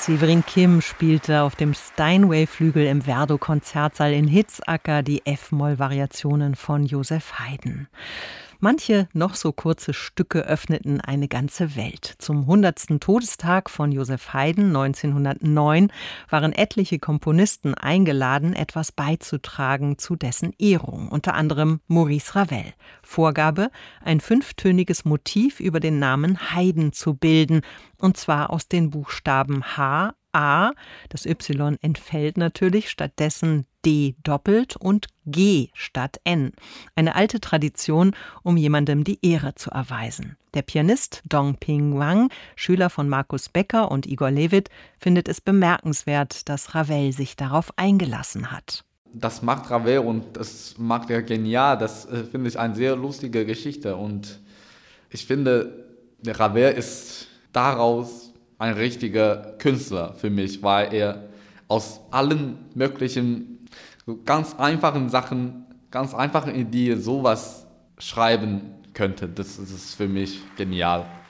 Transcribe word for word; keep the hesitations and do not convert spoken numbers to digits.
Severin Kim spielte auf dem Steinway-Flügel im Werdow-Konzertsaal in Hitzacker die F-Moll-Variationen von Joseph Haydn. Manche noch so kurze Stücke öffneten eine ganze Welt. Zum hundertsten Todestag von Joseph Haydn neunzehnhundertneun waren etliche Komponisten eingeladen, etwas beizutragen zu dessen Ehrung, unter anderem Maurice Ravel. Vorgabe, ein fünftöniges Motiv über den Namen Haydn zu bilden, und zwar aus den Buchstaben H, A, das Y entfällt natürlich, stattdessen D doppelt und G statt N. Eine alte Tradition, um jemandem die Ehre zu erweisen. Der Pianist Dong Ping Wang, Schüler von Markus Becker und Igor Levit, findet es bemerkenswert, dass Ravel sich darauf eingelassen hat. Das macht Ravel und das macht er genial. Das äh, finde ich eine sehr lustige Geschichte. Und ich finde, der Ravel ist daraus ein richtiger Künstler für mich, weil er aus allen möglichen, ganz einfachen Sachen, ganz einfachen Ideen sowas schreiben könnte. Das ist für mich genial.